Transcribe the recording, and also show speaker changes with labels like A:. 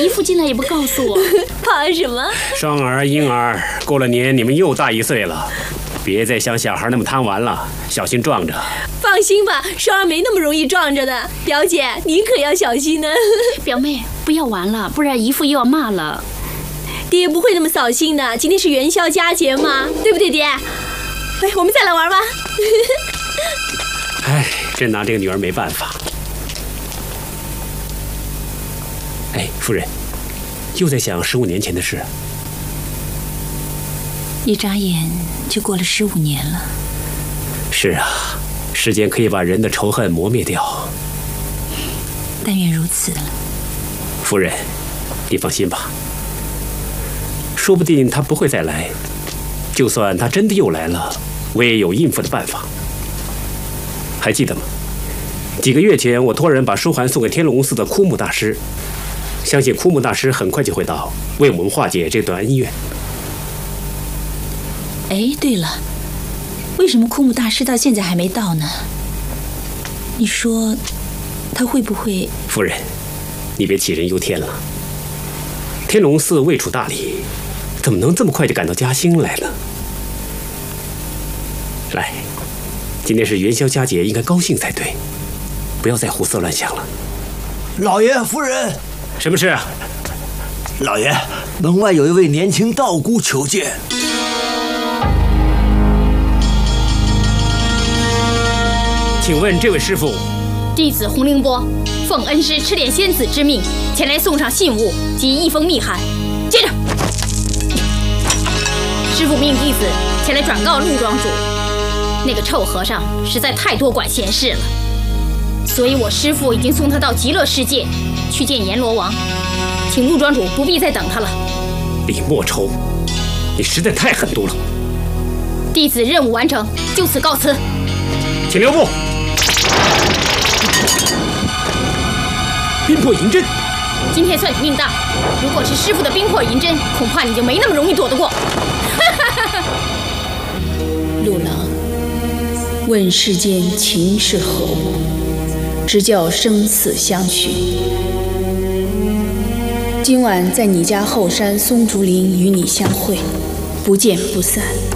A: 父进来也不告诉我，
B: 怕什么？
C: 双儿、婴儿，过了年你们又大1岁了，别再像小孩那么贪玩了，小心撞着。
B: 放心吧，双儿没那么容易撞着的。表姐，您可要小心呢。
A: 表妹，不要玩了，不然姨父又要骂了。
B: 爹不会那么扫兴的，今天是元宵佳节嘛，对不对，爹？哎，我们再来玩吧。
C: 哎，真拿这个女儿没办法。哎，夫人，又在想15年前的事。
A: 一眨眼就过了15年了。
C: 是啊，时间可以把人的仇恨磨灭掉。
A: 但愿如此了。
C: 夫人，你放心吧，说不定他不会再来。就算他真的又来了，我也有应付的办法。还记得吗？几个月前，我托人把书函送给天龙寺的枯木大师，相信枯木大师很快就会到，为我们化解这段恩怨。
A: 哎，对了，为什么枯木大师到现在还没到呢？你说他会不会……
C: 夫人，你别杞人忧天了。天龙寺位处大理，怎么能这么快就赶到嘉兴来了？来，今天是元宵佳节，应该高兴才对，不要再胡思乱想了。
D: 老爷夫人，
C: 什么事啊？
D: 老爷，门外有一位年轻道姑求见。
C: 请问这位师傅？
E: 弟子洪凌波奉恩师赤炼仙子之命，前来送上信物及一封密函。接着，师傅命弟子前来转告陆庄主，那个臭和尚实在太多管闲事了，所以我师父已经送他到极乐世界去见阎罗王，请陆庄主不必再等他了。
C: 李莫愁，你实在太狠毒了。
E: 弟子任务完成，就此告辞。
C: 请留步。冰魄银针，
E: 今天算你命大，如果是师父的冰魄银针，恐怕你就没那么容易躲得过。
F: 陆郎，问世间情是何物，直教生死相许。今晚在你家后山松竹林与你相会，不见不散。